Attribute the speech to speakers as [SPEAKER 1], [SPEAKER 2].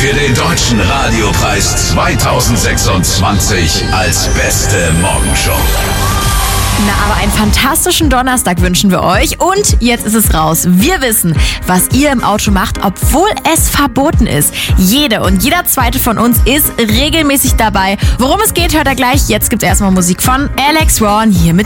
[SPEAKER 1] für den Deutschen Radiopreis 2026 als beste Morgenshow.
[SPEAKER 2] Na, aber einen fantastischen Donnerstag wünschen wir euch. Und jetzt ist es raus. Wir wissen, was ihr im Auto macht, obwohl es verboten ist. Jede und jeder zweite von uns ist regelmäßig dabei. Worum es geht, hört ihr gleich. Jetzt gibt's erstmal Musik von Alex Ron hier mit